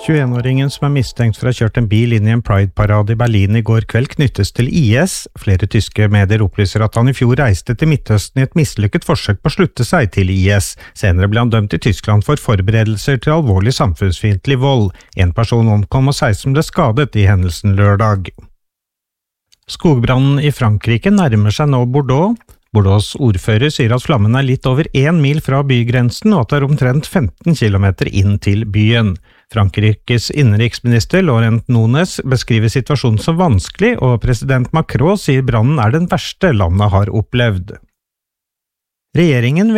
21-åringen som mistenkt for å ha kjørt en bil inn i en Pride-parade i Berlin i går kveld knyttes til IS. Flere tyske medier opplyser at han i fjor reiste til Midtøsten i et mislykket forsøk på å slutte seg til IS. Senere ble han dømt i Tyskland for forberedelser til alvorlig samfunnsfiendtlig vold. En person omkom og 16 ble skadet i hendelsen lørdag. Skogbrannen i Frankrike nærmer seg nå Bordeaux. Bordeaux' ordfører sier at flammen litt over 1 mil fra bygrensen og at det omtrent 15 kilometer inn til byen. Frankrikes innenriksminister Laurent Nunez beskriver situasjonen som vanskelig, og president Macron sier brannen den verste landet har opplevd. Regjeringen vil